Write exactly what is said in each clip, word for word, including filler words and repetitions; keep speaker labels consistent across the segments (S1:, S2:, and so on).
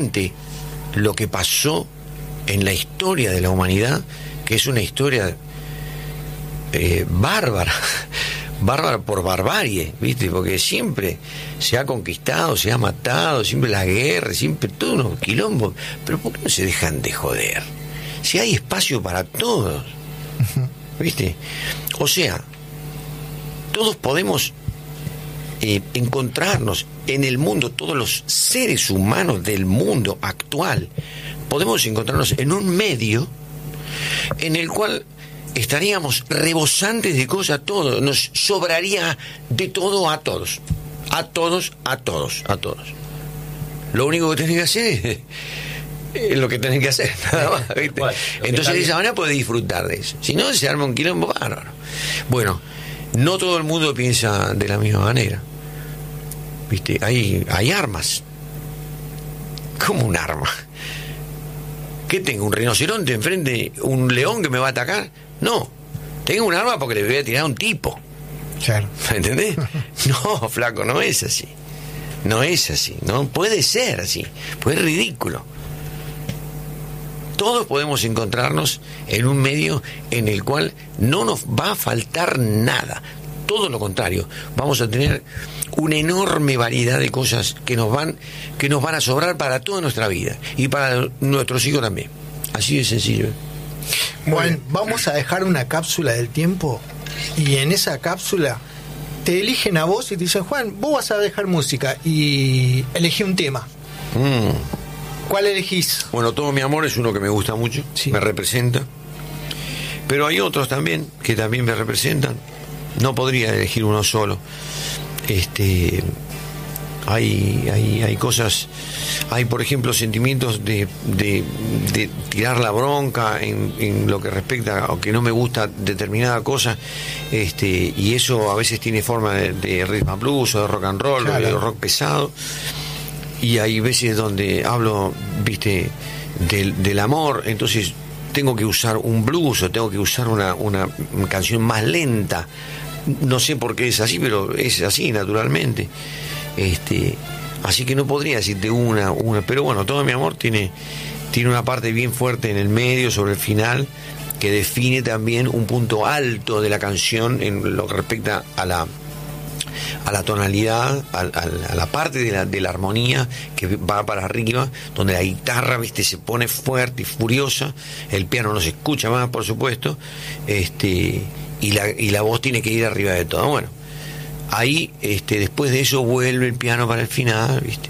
S1: lo que pasó en la historia de la humanidad, que es una historia eh, bárbara, bárbara por barbarie, ¿viste? Porque siempre se ha conquistado, se ha matado, siempre la guerra, siempre todo unos quilombos. Pero ¿por qué no se dejan de joder? Si hay espacio para todos, ¿viste? O sea, todos podemos eh, encontrarnos en el mundo, todos los seres humanos del mundo actual, podemos encontrarnos en un medio en el cual estaríamos rebosantes de cosas, todo, nos sobraría de todo a todos, a todos, a todos, a todos. Lo único que tenés que hacer es, es lo que tenés que hacer, nada más, ¿viste? Bueno, entonces de esa manera podés disfrutar de eso. Si no, se arma un quilombo bárbaro. Bueno, no todo el mundo piensa de la misma manera, ¿viste? Hay, hay armas. ¿Cómo un arma? ¿Qué tengo? ¿Un rinoceronte enfrente? ¿Un león que me va a atacar? No, tengo un arma porque le voy a tirar a un tipo.
S2: Claro.
S1: ¿Entendés? No, flaco, no es así. No es así, no puede ser así, pues es ridículo. Todos podemos encontrarnos en un medio en el cual no nos va a faltar nada. Todo lo contrario, vamos a tener una enorme variedad de cosas que nos van, que nos van a sobrar para toda nuestra vida y para nuestros hijos también. Así de sencillo.
S2: Bueno, vamos a dejar una cápsula del tiempo y en esa cápsula te eligen a vos y te dicen: Juan, vos vas a dejar música y elegí un tema. Mm. ¿Cuál elegís?
S1: Bueno, Todo mi amor es uno que me gusta mucho, sí. Me representa. Pero hay otros también que también me representan. No podría elegir uno solo. Este, hay, hay, hay cosas, hay por ejemplo sentimientos de, de, de tirar la bronca en, en lo que respecta a que no me gusta determinada cosa, este, y eso a veces tiene forma de, de rhythm and blues o de rock and roll, claro, o de rock pesado. Y hay veces donde hablo, viste, del, del amor, entonces tengo que usar un blues o tengo que usar una, una canción más lenta. No sé por qué es así, pero es así naturalmente. Este, así que no podría decirte una, una, pero bueno, Todo mi amor tiene, tiene una parte bien fuerte en el medio, sobre el final, que define también un punto alto de la canción en lo que respecta a la a la tonalidad, a, a, a la parte de la, de la armonía que va para arriba, donde la guitarra, viste, se pone fuerte y furiosa, el piano no se escucha más, por supuesto, este, y la, y la voz tiene que ir arriba de todo. Bueno, ahí, este, después de eso vuelve el piano para el final, viste,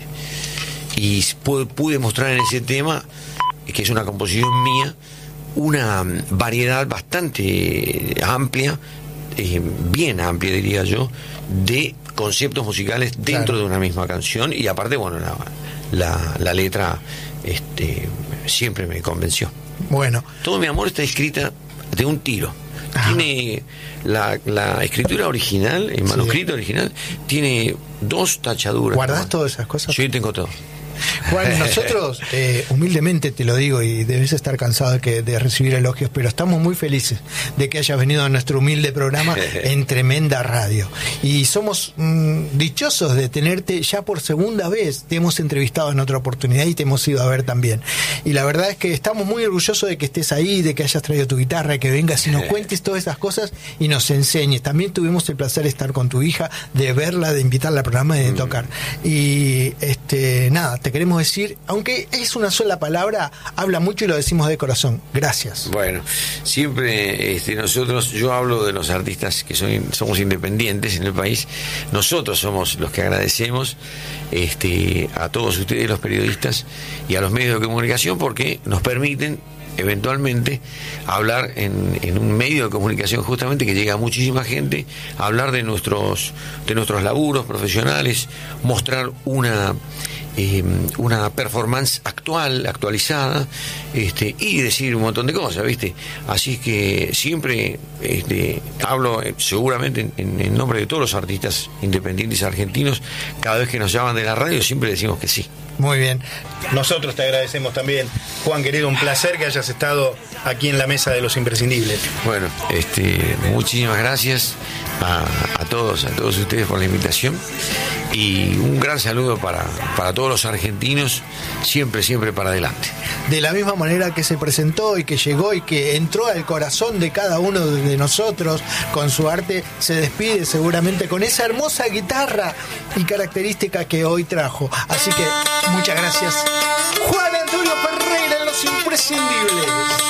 S1: y pude, pude mostrar en ese tema, que es una composición mía, una variedad bastante amplia, eh, bien amplia diría yo, de conceptos musicales dentro, claro, de una misma canción. Y aparte, bueno, la, la, la letra este, siempre me convenció.
S2: Bueno,
S1: Todo mi amor está escrita de un tiro. Ajá. Tiene la, la escritura original, el manuscrito, sí, original, tiene dos tachaduras.
S2: ¿Guardás todas esas cosas?
S1: Yo tengo todo.
S2: Juan, nosotros eh, humildemente te lo digo, y debes estar cansado de, que, de recibir elogios, pero estamos muy felices de que hayas venido a nuestro humilde programa en Tremenda Radio, y somos mmm, dichosos de tenerte ya por segunda vez. Te hemos entrevistado en otra oportunidad y te hemos ido a ver también, y la verdad es que estamos muy orgullosos de que estés ahí, de que hayas traído tu guitarra, que vengas y nos cuentes todas esas cosas y nos enseñes. También tuvimos el placer de estar con tu hija, de verla, de invitarla al programa y de tocar, y este nada, te queremos decir, aunque es una sola palabra, habla mucho y lo decimos de corazón. Gracias.
S1: Bueno, siempre este, nosotros, yo hablo de los artistas que son, somos independientes en el país, nosotros somos los que agradecemos este, a todos ustedes, los periodistas, y a los medios de comunicación, porque nos permiten eventualmente hablar en, en un medio de comunicación justamente que llega a muchísima gente, a hablar de nuestros, de nuestros laburos profesionales, mostrar una Eh, una performance actual, actualizada, este, y decir un montón de cosas, ¿viste? Así que siempre este, hablo eh, seguramente en, en nombre de todos los artistas independientes argentinos. Cada vez que nos llaman de la radio siempre decimos que sí.
S2: Muy bien. Nosotros te agradecemos también, Juan querido, un placer que hayas estado aquí en la mesa de los imprescindibles.
S1: Bueno, este, muchísimas gracias a, a todos, a todos ustedes por la invitación y un gran saludo para, para todos los argentinos, siempre, siempre para adelante.
S2: De la misma manera que se presentó y que llegó y que entró al corazón de cada uno de nosotros con su arte, se despide seguramente con esa hermosa guitarra y característica que hoy trajo. Así que muchas gracias, Juan Antonio Ferreira en Los Imprescindibles.